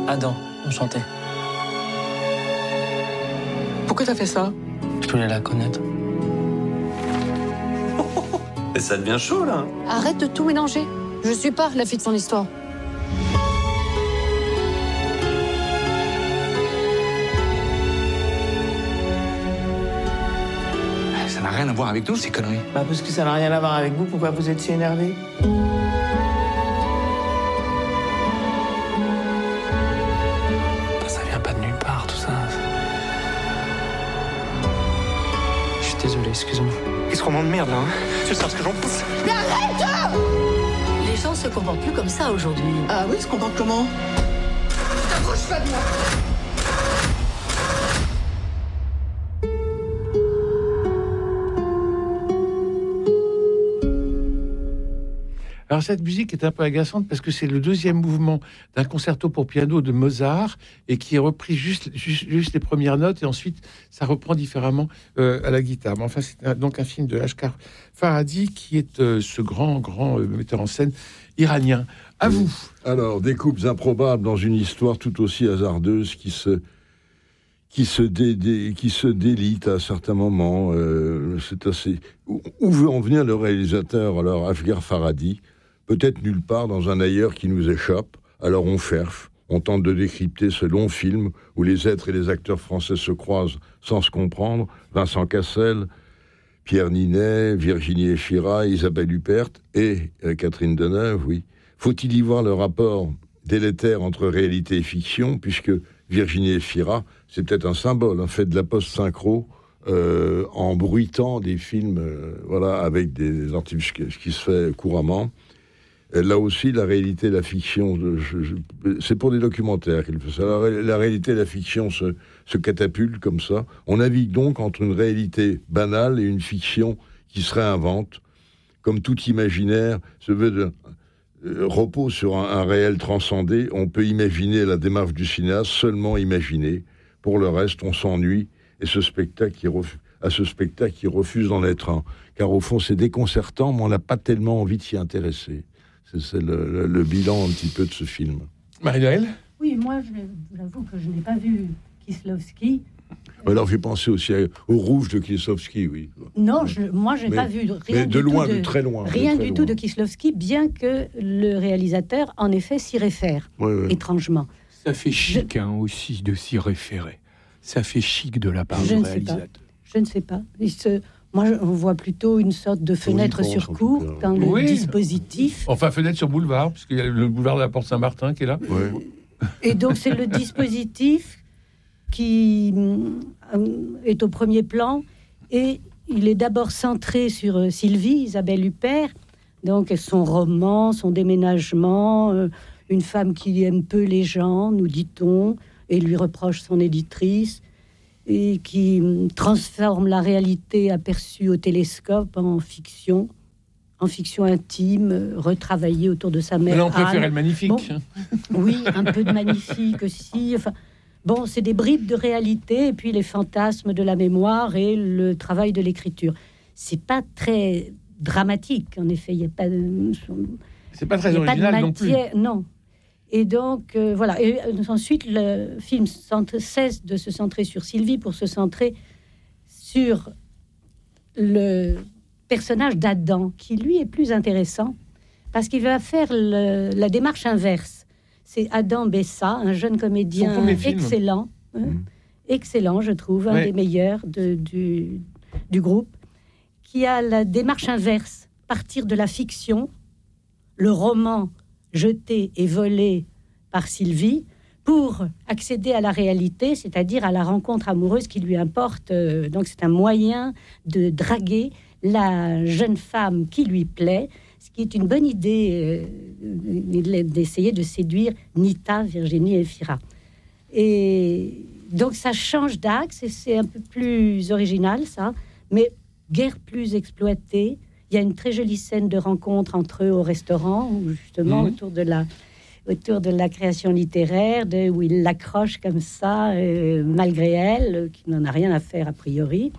Adam, enchanté. Pourquoi t'as fait ça? Je voulais la connaître. Et ça devient chaud, là. Arrête de tout mélanger. Je suis pas la fille de son histoire. Ça n'a rien à voir avec nous, ces conneries. Bah parce que ça n'a rien à voir avec vous, pourquoi vous êtes si énervé? Ça vient pas de nulle part, tout ça. Je suis désolé, excuse-moi. Qu'est-ce qu'on m'emmerde, là, hein? Tu sais ce que j'en pense? Mais arrête! Les gens se comportent plus comme ça aujourd'hui. Ah oui, se comporte comment? T'approches pas de moi! Alors cette musique est un peu agaçante parce que c'est le deuxième mouvement d'un concerto pour piano de Mozart et qui est repris juste les premières notes et ensuite ça reprend différemment à la guitare. Mais enfin, c'est donc un film de Ashkar Farhadi qui est ce grand metteur en scène iranien. À vous. Alors, des couples improbables dans une histoire tout aussi hasardeuse qui se délite à certains moments. C'est assez. Où veut en venir le réalisateur, alors, Ashkar Farhadi? Peut-être nulle part dans un ailleurs qui nous échappe. Alors on cherche, on tente de décrypter ce long film où les êtres et les acteurs français se croisent sans se comprendre. Vincent Cassel, Pierre Ninet, Virginie Efira, Isabelle Huppert et Catherine Deneuve, oui. Faut-il y voir le rapport délétère entre réalité et fiction, puisque Virginie Efira, c'est peut-être un symbole, fait de la post-synchro, en bruitant des films, voilà, avec des articles, ce qui se fait couramment. Là aussi, la réalité et la fiction, c'est pour des documentaires qu'il fait ça. La réalité et la fiction se catapultent comme ça. On navigue donc entre une réalité banale et une fiction qui se réinvente. Comme tout imaginaire repose sur un réel transcendé, on peut imaginer la démarche du cinéaste, seulement imaginer. Pour le reste, on s'ennuie, et ce spectacle qui refuse d'en être un. Car au fond, c'est déconcertant, mais on n'a pas tellement envie de s'y intéresser. C'est le bilan un petit peu de ce film. Marie-Noël ? Oui, moi, je vous avoue que je n'ai pas vu Kieslowski. Alors, j'ai pensé aussi au Rouge de Kieslowski, oui. Non, moi, je n'ai pas vu rien de loin, de très loin. Rien du tout de Kieslowski, bien que le réalisateur, en effet, s'y réfère, étrangement. Ça fait chic, aussi, de s'y référer. Ça fait chic de la part du réalisateur. Je ne sais pas. Moi, on voit plutôt une sorte de fenêtre sur cour dans le dispositif. Enfin, fenêtre sur boulevard, puisqu'il y a le boulevard de la Porte Saint-Martin qui est là. Oui. Et donc, c'est le dispositif qui est au premier plan. Et il est d'abord centré sur Sylvie, Isabelle Huppert. Donc, son roman, son déménagement, une femme qui aime peu les gens, nous dit-on, et lui reproche son éditrice, et qui transforme la réalité aperçue au télescope en fiction intime, retravaillée autour de sa mère. Mais là, on préférait le magnifique. Bon, oui, un peu de magnifique aussi. Enfin, bon, c'est des bribes de réalité, et puis les fantasmes de la mémoire et le travail de l'écriture. C'est pas très dramatique, en effet. Il y a pas de... C'est pas très original non plus. Non. Et donc, voilà. Et ensuite, le film cesse de se centrer sur Sylvie pour se centrer sur le personnage d'Adam, qui, lui, est plus intéressant, parce qu'il va faire la démarche inverse. C'est Adam Bessa, un jeune comédien excellent, excellent, je trouve, un des meilleurs du groupe, qui a la démarche inverse, partir de la fiction, le roman jeté et volé par Sylvie, pour accéder à la réalité, c'est-à-dire à la rencontre amoureuse qui lui importe. Donc c'est un moyen de draguer la jeune femme qui lui plaît, ce qui est une bonne idée d'essayer de séduire Nita, Virginie Efira. Et donc ça change d'axe, et c'est un peu plus original, ça, mais guère plus exploité. Il y a une très jolie scène de rencontre entre eux au restaurant, où justement, autour de la création littéraire, où il l'accroche comme ça, malgré elle, qui n'en a rien à faire a priori.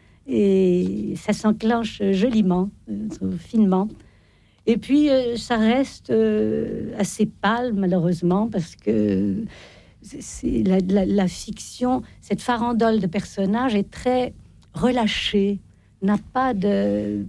Et ça s'enclenche joliment, finement. Et puis, ça reste assez pâle, malheureusement, parce que la fiction, cette farandole de personnages est très relâchée, n'a pas de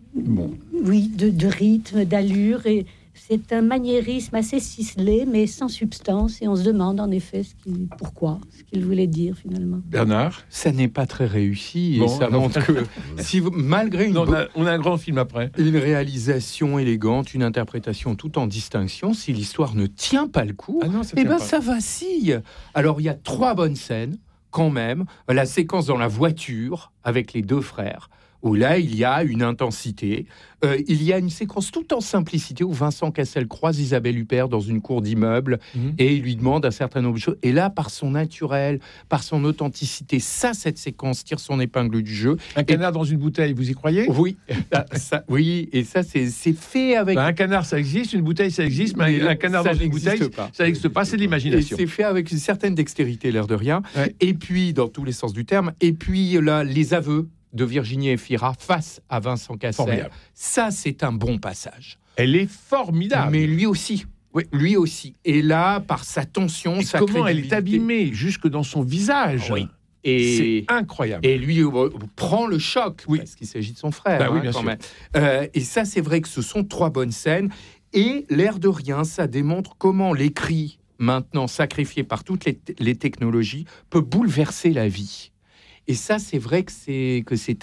rythme, d'allure, et c'est un maniérisme assez ciselé, mais sans substance, et on se demande en effet ce qu'il voulait dire finalement. Bernard, ça n'est pas très réussi, et ça montre que malgré on a un grand film après, une réalisation élégante, une interprétation tout en distinction, si l'histoire ne tient pas le coup, ça vacille. Alors il y a 3 bonnes scènes quand même. La séquence dans la voiture avec les 2 frères, où là, il y a une intensité. Il y a une séquence tout en simplicité où Vincent Cassel croise Isabelle Huppert dans une cour d'immeuble et il lui demande un certain nombre de choses. Et là, par son naturel, par son authenticité, cette séquence tire son épingle du jeu. Un canard dans une bouteille, vous y croyez ? Oui, oui, et ça, c'est fait avec... Un canard, ça existe, une bouteille, ça existe, mais un canard dans une bouteille, ça n'existe pas, c'est de l'imagination. C'est fait avec une certaine dextérité, l'air de rien. Ouais. Et puis, dans tous les sens du terme, et puis là, les aveux de Virginie Efira face à Vincent Cassel. Formidable. Ça, c'est un bon passage. Elle est formidable. Mais lui aussi. Oui, lui aussi. Et là, par sa tension, sa comment elle est abîmée jusque dans son visage. Oui. C'est incroyable. Et lui prend le choc, parce qu'il s'agit de son frère. Oui, bien sûr. Et ça, c'est vrai que ce sont 3 bonnes scènes. Et l'air de rien, ça démontre comment l'écrit, maintenant sacrifié par toutes les technologies, peut bouleverser la vie. Et ça, c'est vrai que c'est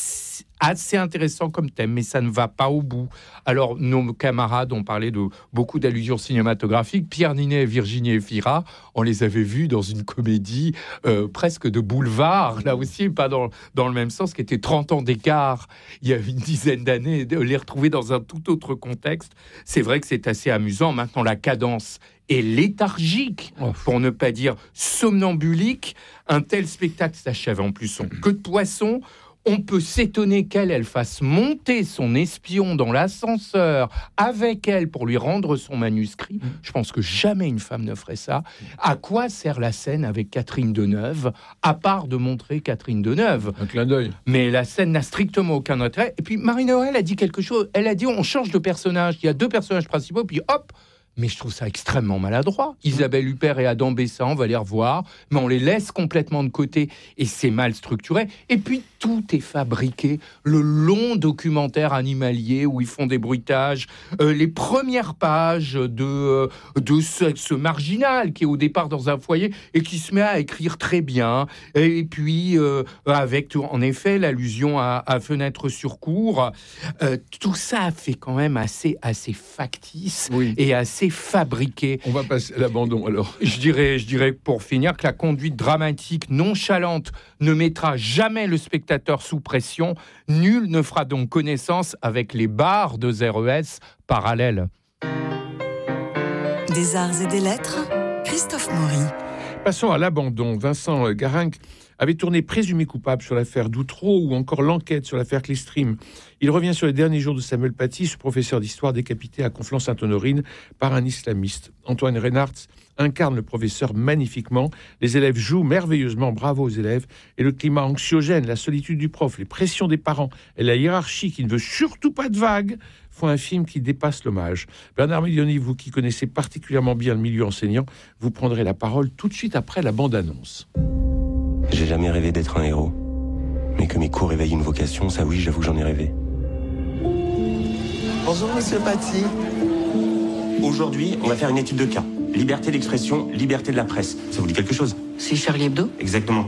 assez intéressant comme thème, mais ça ne va pas au bout. Alors, nos camarades ont parlé de beaucoup d'allusions cinématographiques. Pierre Ninet et Virginie Efira, on les avait vus dans une comédie presque de boulevard, là aussi, pas dans le même sens, qui était 30 ans d'écart, il y a une dizaine d'années, de les retrouver dans un tout autre contexte. C'est vrai que c'est assez amusant. Maintenant, la cadence est léthargique, pour ne pas dire somnambulique. Un tel spectacle s'achève en plus en queue de poisson. On peut s'étonner qu'elle fasse monter son espion dans l'ascenseur avec elle pour lui rendre son manuscrit. Je pense que jamais une femme ne ferait ça. À quoi sert la scène avec Catherine Deneuve, à part de montrer Catherine Deneuve ? Un clin d'œil. Mais la scène n'a strictement aucun intérêt. Et puis Marie-Noël a dit quelque chose. Elle a dit on change de personnage. Il y a 2 personnages principaux, puis hop. Mais je trouve ça extrêmement maladroit. Isabelle Huppert et Adam Bessin, on va les revoir, mais on les laisse complètement de côté et c'est mal structuré. Et puis tout est fabriqué. Le long documentaire animalier où ils font des bruitages, les premières pages de ce marginal qui est au départ dans un foyer et qui se met à écrire très bien. Et puis avec en effet l'allusion à Fenêtre sur cour, tout ça fait quand même assez factice et assez fabriqué. On va passer à l'abandon alors. Je dirais pour finir que la conduite dramatique nonchalante ne mettra jamais le spectateur sous pression. Nul ne fera donc connaissance avec les barres de RES parallèles. Des arts et des lettres, Christophe Maury. Passons à l'abandon. Vincent Garinck avait tourné Présumé coupable sur l'affaire Doutreau ou encore L'enquête sur l'affaire Clearstream. Il revient sur les derniers jours de Samuel Paty, ce professeur d'histoire décapité à Conflans-Sainte-Honorine par un islamiste. Antoine Reinhardt incarne le professeur magnifiquement. Les élèves jouent merveilleusement, bravo aux élèves. Et le climat anxiogène, la solitude du prof, les pressions des parents et la hiérarchie qui ne veut surtout pas de vagues font un film qui dépasse l'hommage. Bernard Milioni, vous qui connaissez particulièrement bien le milieu enseignant, vous prendrez la parole tout de suite après la bande-annonce. J'ai jamais rêvé d'être un héros. Mais que mes cours éveillent une vocation, ça oui, j'avoue que j'en ai rêvé. Bonjour, monsieur Paty. Aujourd'hui, on va faire une étude de cas. Liberté d'expression, liberté de la presse. Ça vous dit quelque chose ? C'est Charlie Hebdo ? Exactement.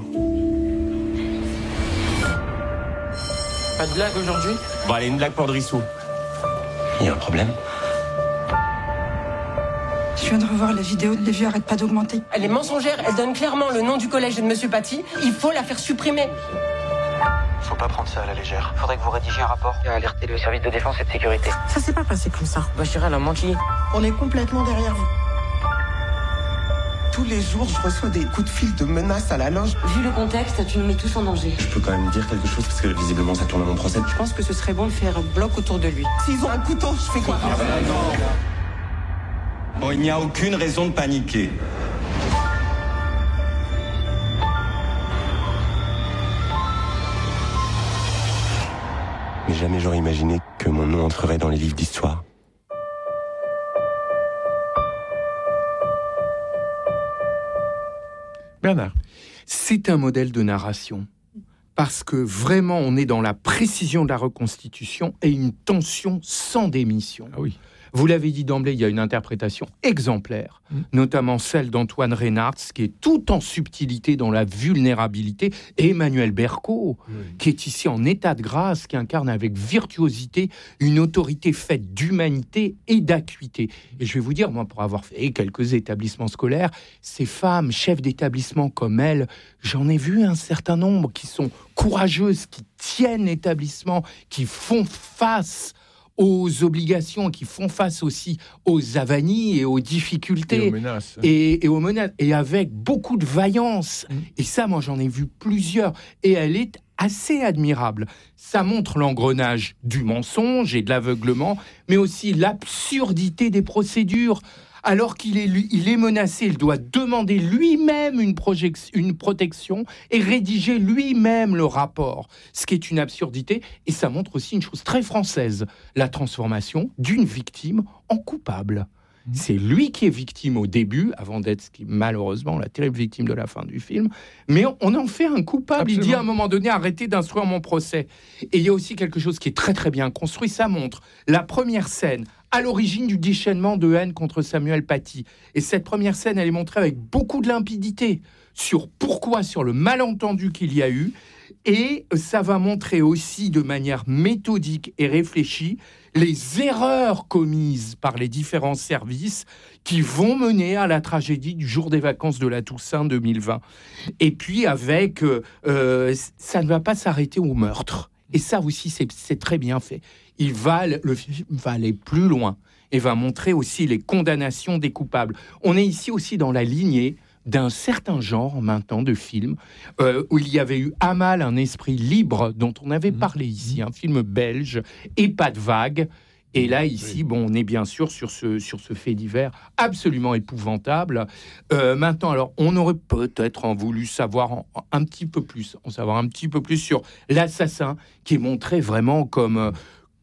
Pas de blague aujourd'hui ? Bon, allez, une blague pour Drissou. Il y a un problème ? Je viens de revoir la vidéo, les vues arrêtent pas d'augmenter. Elle est mensongère, elle donne clairement le nom du collège de monsieur Paty. Il faut la faire supprimer. Faut pas prendre ça à la légère. Faudrait que vous rédigiez un rapport et alerter le service de défense et de sécurité. Ça s'est pas passé comme ça. Bachira, elle a menti. On est complètement derrière vous. Tous les jours, je reçois des coups de fil de menaces à la loge. Vu le contexte, tu nous mets tous en danger. Je peux quand même dire quelque chose parce que visiblement ça tourne à mon procès. Je pense que ce serait bon de faire un bloc autour de lui. S'ils ont un couteau, je fais quoi ? Bon, il n'y a aucune raison de paniquer. Mais jamais j'aurais imaginé que mon nom entrerait dans les livres d'histoire. Bernard. C'est un modèle de narration. Parce que vraiment, on est dans la précision de la reconstitution et une tension sans démission. Ah oui. Vous l'avez dit d'emblée, il y a une interprétation exemplaire, notamment celle d'Antoine Reynards, qui est tout en subtilité dans la vulnérabilité, et Emmanuel Berco, qui est ici en état de grâce, qui incarne avec virtuosité une autorité faite d'humanité et d'acuité. Et je vais vous dire, moi, pour avoir fait quelques établissements scolaires, ces femmes, chefs d'établissement comme elles, j'en ai vu un certain nombre qui sont courageuses, qui tiennent l'établissement, qui font face aux obligations, qui font face aussi aux avanies et aux difficultés. Et aux menaces. Et aux menaces. Et avec beaucoup de vaillance. Et ça, moi, j'en ai vu plusieurs. Et elle est assez admirable. Ça montre l'engrenage du mensonge et de l'aveuglement, mais aussi l'absurdité des procédures. Alors qu'il est menacé, il doit demander lui-même une protection et rédiger lui-même le rapport, ce qui est une absurdité. Et ça montre aussi une chose très française, la transformation d'une victime en coupable. C'est lui qui est victime au début, avant d'être malheureusement la terrible victime de la fin du film, mais on en fait un coupable. Absolument. Il dit à un moment donné, arrêtez d'instruire mon procès. Et il y a aussi quelque chose qui est très très bien construit, ça montre la première scène à l'origine du déchaînement de haine contre Samuel Paty. Et cette première scène, elle est montrée avec beaucoup de limpidité sur le malentendu qu'il y a eu. Et ça va montrer aussi de manière méthodique et réfléchie les erreurs commises par les différents services qui vont mener à la tragédie du jour des vacances de la Toussaint 2020. Et puis avec, ça ne va pas s'arrêter au meurtre. Et ça aussi, c'est très bien fait. Le film va aller plus loin et va montrer aussi les condamnations des coupables. On est ici aussi dans la lignée d'un certain genre maintenant de films où il y avait eu Amal, un esprit libre dont on avait parlé ici, un film belge, et Pas de vague. Et là, ici, bon, on est bien sûr sur ce fait divers absolument épouvantable. Maintenant, alors, on aurait peut-être voulu savoir un petit peu plus sur l'assassin qui est montré vraiment comme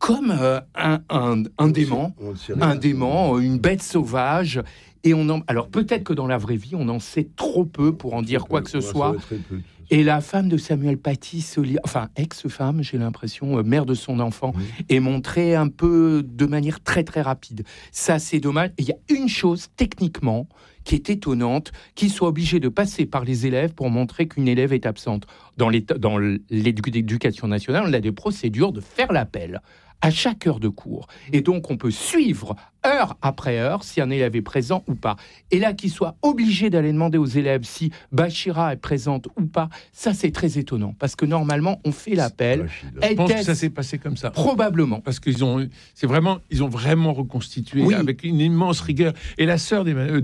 un dément, une bête sauvage. Et alors peut-être que dans la vraie vie, on en sait trop peu pour en dire quoi que ce soit. Et la femme de Samuel Paty, ex-femme, j'ai l'impression, mère de son enfant, est montrée un peu de manière très très rapide. Ça, c'est dommage. Et il y a une chose techniquement qui est étonnante, qu'il soit obligé de passer par les élèves pour montrer qu'une élève est absente. Dans l'éducation nationale, on a des procédures de faire l'appel à chaque heure de cours. Et donc, on peut suivre heure après heure si un élève est présent ou pas. Et là, qu'il soit obligé d'aller demander aux élèves si Bachira est présente ou pas, ça, c'est très étonnant. Parce que normalement, on fait l'appel. Je pense que ça s'est passé comme ça. Probablement. Parce qu'ils ont vraiment reconstitué avec une immense rigueur. Et la sœur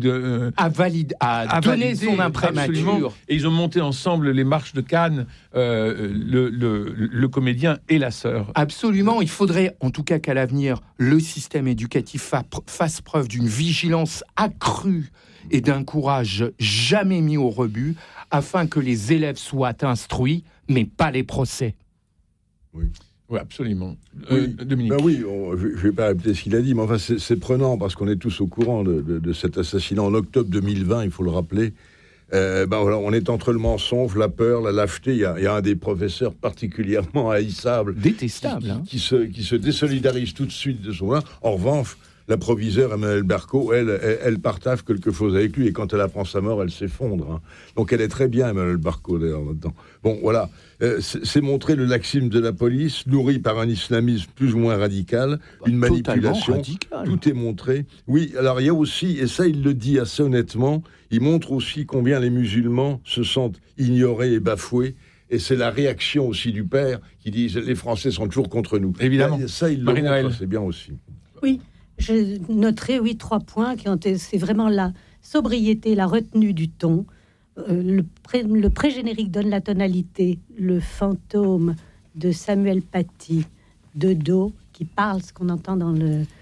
a donné son imprimature. Et ils ont monté ensemble les marches de Cannes, le comédien et la sœur. Absolument. Il faudrait en tout cas qu'à l'avenir, le système éducatif fasse preuve d'une vigilance accrue et d'un courage jamais mis au rebut, afin que les élèves soient instruits, mais pas les procès. Oui, absolument. Dominique. Je ne vais pas répéter ce qu'il a dit, mais enfin, c'est prenant, parce qu'on est tous au courant de cet assassinat en octobre 2020, il faut le rappeler. On est entre le mensonge, la peur, la lâcheté. Il y a un des professeurs particulièrement haïssable, détestable, qui se désolidarise tout de suite de son là. En revanche, la proviseure Emmanuelle Berco, elle partage quelque chose avec lui, et quand elle apprend sa mort, elle s'effondre. Donc elle est très bien, Emmanuelle Berco, d'ailleurs, là-dedans. Bon, voilà. C'est montrer le laxisme de la police, nourri par un islamisme plus ou moins radical, une manipulation. Radical. Tout est montré. Oui, alors il y a aussi, et ça il le dit assez honnêtement, il montre aussi combien les musulmans se sentent ignorés et bafoués. Et c'est la réaction aussi du père qui dit les Français sont toujours contre nous. Évidemment. Ça, il le montre, c'est bien aussi. Oui, je noterai 3 points c'est vraiment la sobriété, la retenue du ton. Le pré-générique donne la tonalité, le fantôme de Samuel Paty de dos qui parle, ce qu'on entend dans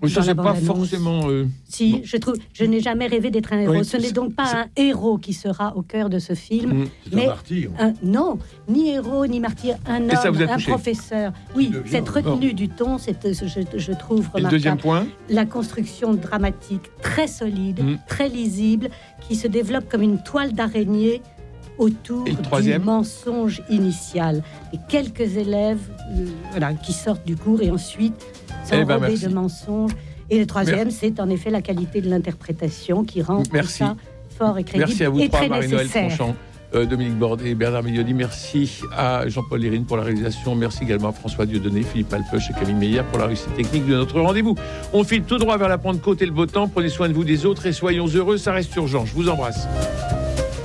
Oui, ça, dans la c'est pas bande-annonce. forcément. Si, bon. je trouve, je n'ai jamais rêvé d'être un héros. Oui, Ce n'est donc pas un héros qui sera au cœur de ce film, C'est mais un martyr. non, ni héros ni martyr, un Et ça homme, vous a un touché professeur. Oui, devient, cette retenue du ton, je trouve Et le remarquable. deuxième point. La construction dramatique très solide, Mm. très lisible, qui se développe comme une toile d'araignée autour Et le du troisième mensonge initial. Et quelques élèves voilà, qui sortent du cours et ensuite s'enrobés merci. de mensonges. Et le troisième, c'est en effet la qualité de l'interprétation qui rend tout Merci. ça fort et crédible Merci à vous et trois, très Marie-Noël nécessaire. Tranchant, Dominique Bordet, Bernard Mignoni. Merci à Jean-Paul Lérine pour la réalisation. Merci également à François Dieudonné, Philippe Alpeuch et Camille Meyer pour la réussite technique de notre rendez-vous. On file tout droit vers la Pentecôte et le beau temps. Prenez soin de vous, des autres et soyons heureux. Ça reste urgent. Je vous embrasse.